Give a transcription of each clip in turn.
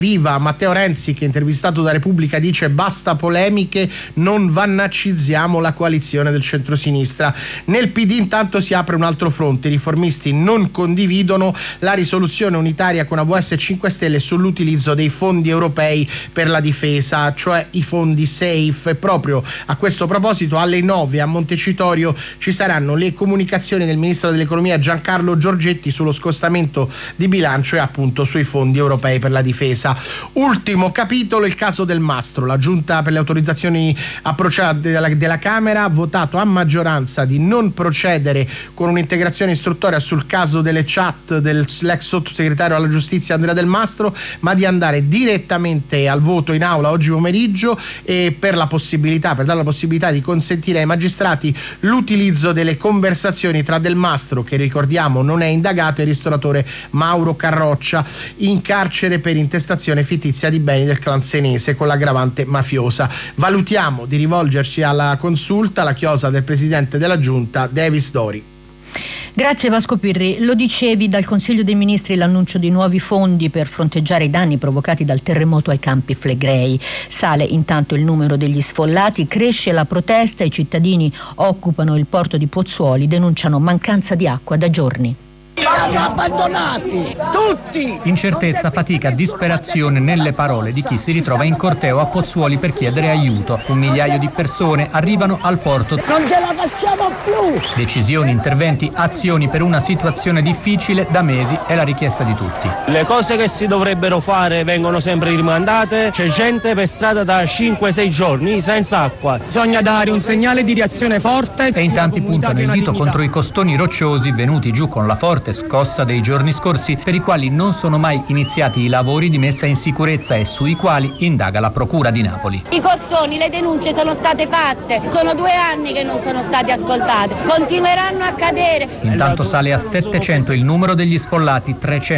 Viva Matteo Renzi, che intervistato da Repubblica dice: basta polemiche, non vannacizziamo la coalizione del centrosinistra. Nel PD intanto si apre un altro fronte. I riformisti non condividono la risoluzione unitaria con AVS e 5 Stelle sull'utilizzo dei fondi europei per la difesa, cioè i fondi SAFE. E proprio a questo proposito alle 9 a Montecitorio ci saranno le comunicazioni del ministro dell'economia Giancarlo Giorgetti sullo scostamento di bilancio e appunto sui fondi europei per la difesa. Ultimo capitolo, il caso del Mastro. La Giunta per le autorizzazioni della Camera ha votato a maggioranza di non procedere con un'integrazione istruttoria sul caso delle chat dell'ex sottosegretario alla giustizia Andrea Del Mastro, ma di andare direttamente al voto in aula oggi pomeriggio e per dare la possibilità di consentire ai magistrati l'utilizzo delle conversazioni tra Del Mastro, che ricordiamo non è indagato, e il ristoratore Mauro Carroccia, in carcere per intestazione fittizia di beni del clan senese con l'aggravante mafiosa. Valutiamo di rivolgerci alla consulta, la chiosa del presidente della giunta Davis Dori. Grazie Vasco Pirri. Lo dicevi, dal Consiglio dei Ministri l'annuncio di nuovi fondi per fronteggiare i danni provocati dal terremoto ai Campi Flegrei. Sale intanto il numero degli sfollati, cresce la protesta, i cittadini occupano il porto di Pozzuoli, denunciano mancanza di acqua da giorni. Li hanno abbandonati tutti. Incertezza, fatica, disperazione nelle parole di chi si ritrova in corteo a Pozzuoli per chiedere aiuto. 1 migliaio di persone arrivano al porto. Non ce la facciamo più. Decisioni, interventi, azioni per una situazione difficile da mesi è la richiesta di tutti. Le cose che si dovrebbero fare vengono sempre rimandate. C'è gente per strada da 5-6 giorni senza acqua. Bisogna dare un segnale di reazione forte. E in tanti puntano il dito contro i costoni rocciosi venuti giù con la forte scossa dei giorni scorsi, per i quali non sono mai iniziati i lavori di messa in sicurezza e sui quali indaga la Procura di Napoli. I costoni, le denunce sono state fatte, sono 2 anni che non sono state ascoltate, continueranno a cadere. Intanto sale a 700 il numero degli sfollati,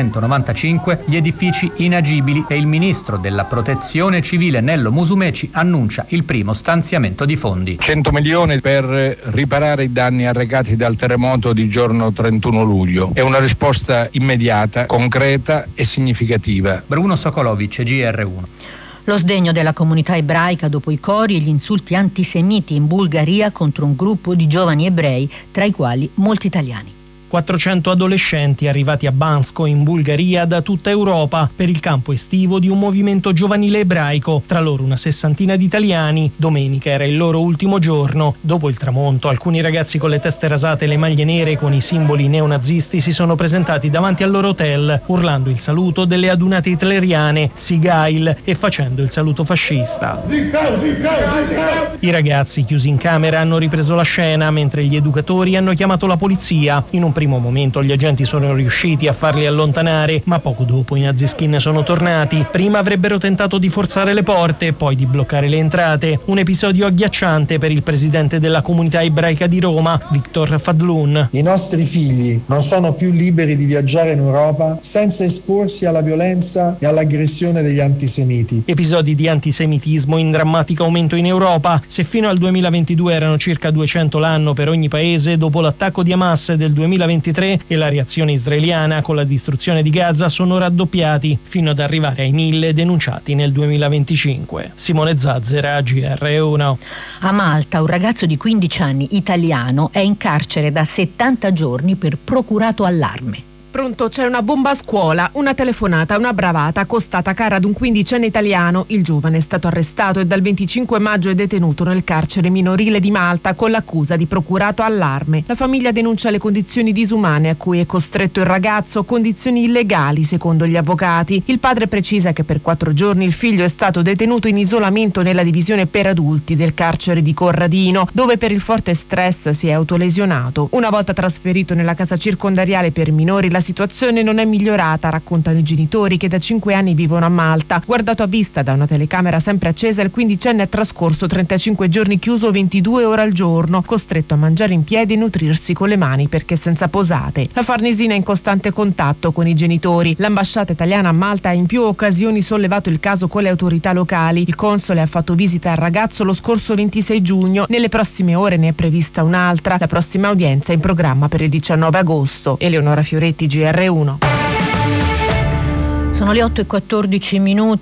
395 gli edifici inagibili e il ministro della Protezione Civile Nello Musumeci annuncia il primo stanziamento di fondi. 100 milioni per riparare i danni arrecati dal terremoto di giorno 31 luglio. È una risposta immediata, concreta e significativa. Bruno Sokolovic, GR1. Lo sdegno della comunità ebraica dopo i cori e gli insulti antisemiti in Bulgaria contro un gruppo di giovani ebrei, tra i quali molti italiani. 400 adolescenti arrivati a Bansko in Bulgaria da tutta Europa per il campo estivo di un movimento giovanile ebraico, tra loro una 60ina di italiani. Domenica era il loro ultimo giorno. Dopo il tramonto, alcuni ragazzi con le teste rasate e le maglie nere con i simboli neonazisti si sono presentati davanti al loro hotel urlando il saluto delle adunate hitleriane, Sigail, e facendo il saluto fascista. I ragazzi, chiusi in camera, hanno ripreso la scena mentre gli educatori hanno chiamato la polizia. In un primo momento gli agenti sono riusciti a farli allontanare, ma poco dopo i naziskin sono tornati. Prima avrebbero tentato di forzare le porte, poi di bloccare le entrate. Un episodio agghiacciante per il presidente della comunità ebraica di Roma, Victor Fadlun. I nostri figli non sono più liberi di viaggiare in Europa senza esporsi alla violenza e all'aggressione degli antisemiti. Episodi di antisemitismo in drammatico aumento in Europa. Se fino al 2022 erano circa 200 l'anno per ogni paese, dopo l'attacco di Hamas del 2023 e la reazione israeliana con la distruzione di Gaza sono raddoppiati, fino ad arrivare ai 1000 denunciati nel 2025. Simone Zazzera, GR1. A Malta un ragazzo di 15 anni italiano è in carcere da 70 giorni per procurato allarme. Pronto, c'è una bomba a scuola, una telefonata, una bravata costata cara ad un 15enne italiano. Il giovane è stato arrestato e dal 25 maggio è detenuto nel carcere minorile di Malta con l'accusa di procurato allarme. La famiglia denuncia le condizioni disumane a cui è costretto il ragazzo, condizioni illegali secondo gli avvocati. Il padre precisa che per 4 giorni il figlio è stato detenuto in isolamento nella divisione per adulti del carcere di Corradino, dove per il forte stress si è autolesionato. Una volta trasferito nella casa circondariale per minori, la situazione non è migliorata, raccontano i genitori che da 5 anni vivono a Malta. Guardato a vista da una telecamera sempre accesa, il 15enne ha trascorso 35 giorni chiuso 22 ore al giorno, costretto a mangiare in piedi e nutrirsi con le mani perché senza posate. La Farnesina è in costante contatto con i genitori. L'ambasciata italiana a Malta ha in più occasioni sollevato il caso con le autorità locali. Il console ha fatto visita al ragazzo lo scorso 26 giugno. Nelle prossime ore ne è prevista un'altra. La prossima udienza è in programma per il 19 agosto. Eleonora Fioretti, GR1. Sono le 8:14